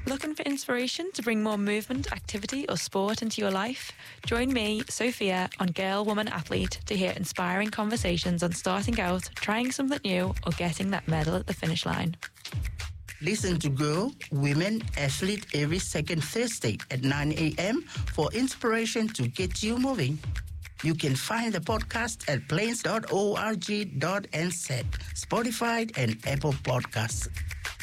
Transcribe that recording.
Looking for inspiration to bring more movement, activity or sport into your life? Join me, Sophia, on Girl, Woman, Athlete to hear inspiring conversations on starting out, trying something new or getting that medal at the finish line. Listen to Girl, Women, Athlete every second Thursday at 9 a.m. for inspiration to get you moving. You can find the podcast at plains.org.nz, Spotify and Apple Podcasts.